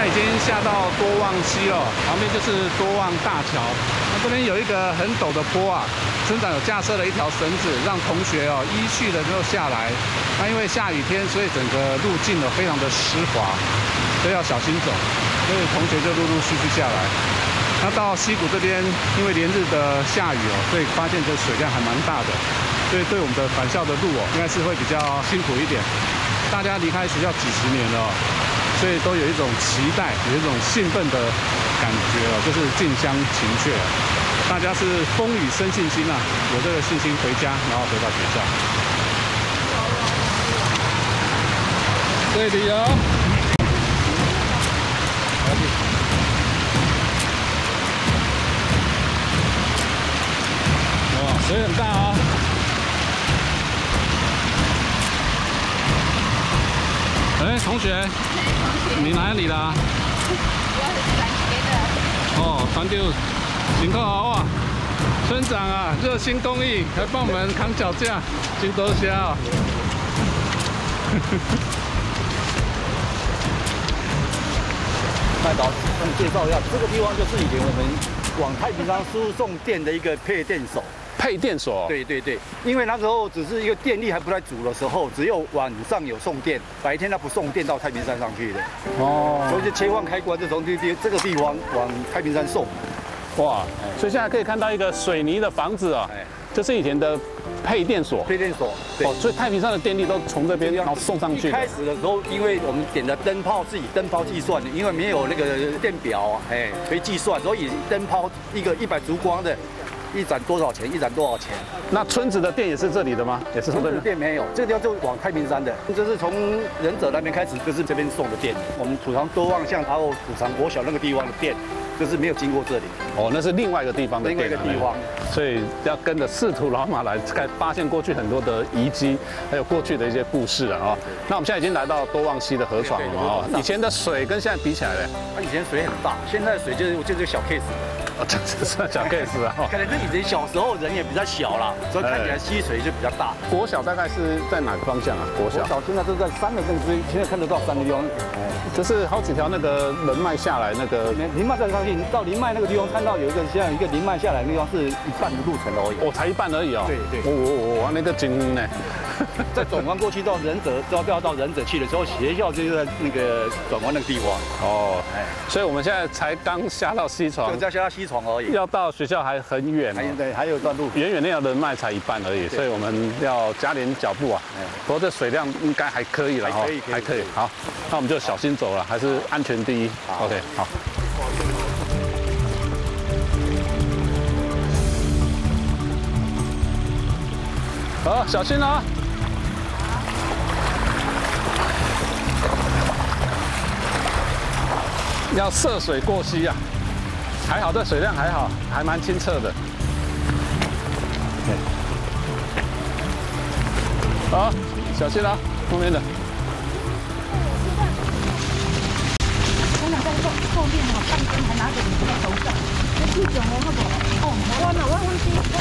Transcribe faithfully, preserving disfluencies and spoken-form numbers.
在已经下到多望溪了，旁边就是多望大桥。那这边有一个很陡的坡啊，村长有架设了一条绳子，让同学哦依序的就下来。那因为下雨天，所以整个路径呢非常的湿滑，所以要小心走。所以同学就陆陆续续下来。那到溪谷这边，因为连日的下雨哦，所以发现这水量还蛮大的，所以对我们的返校的路哦，应该是会比较辛苦一点。大家离开学校几十年了哦。所以都有一种期待，有一种兴奋的感觉哦，就是近乡情怯。大家是风雨生信心啊，有这个信心回家，然后回到学校。这里有。哇，水很大哦。哎，同学。你哪里啦？ 我是转学的。 哦，团队辛苦啊！哇，村长啊，热心公益，还帮我们扛脚架，真多谢啊！ 麦导，帮你介绍一下，这个地方就是以前我们往太平山输送电的一个配电所。 配电所， 对对对，因为那时候只是一个电力还不太足的时候，只有晚上有送电，白天它不送电到太平山上去的。哦，所以就切换开关就从这地这个地方往太平山送。 哇，所以现在可以看到一个水泥的房子啊，这是以前的配电所。 配电所，对， 哦，所以太平山的电力都从这边然后送上去。 一开始的时候，因为我们点的灯泡是以灯泡计算的，因为没有那个电表啊，哎，可以计算，所以灯泡一个一百烛光的。一盏多少钱？一盏多少钱？ 那村子的电也是这里的吗？也是从这边？ 电没有，这个地方就往太平山的，就是从仁者那边开始，就是这边送的电。我们土长多望巷还有土长国小那个地方的电，就是没有经过这里。 哦，那是另外一个地方的电。 另外一个地方， 所以要跟着赤土老马来，才发现过去很多的遗迹，还有过去的一些故事啊。那我们现在已经来到多望溪的河床了啊。以前的水跟现在比起来呢？ 它以前水很大，现在水就是就是小 case。 哦，这是小 case 啊。 可能是以前小时候人也比较小啦，所以看起来溪水就比较大。 国小大概是在哪个方向啊？国小。 国小现在都在山的那个地，现在看得到山的地方。 这是好几条那个人脉下来，那个林脉再上去，到林脉那个地方看到有一个像一个林脉下来的地方是一半的路程而已。 哦，才一半而已哦。 对对。 我我我那个精呢？ 在转弯过去到仁者，都要到仁者去的时候，学校就在那个转弯那个地方。哦，哎， 所以我们现在才刚下到西床， 就在下到西床而已。 要到学校还很远， 还对，还有一段路， 远远那条人脉才一半而已，所以我们要加点脚步啊。不过这水量应该还可以了哈，还可以。好，那我们就小心走了，还是安全第一。OK， 好。好，小心啊！要涉水过溪啊，还好这水量还好，还蛮清澈的。好，小心啊，后面的。 我两在后后面哈，半天还拿着你的头上，这这种的好不好？哦，我呢，我我是。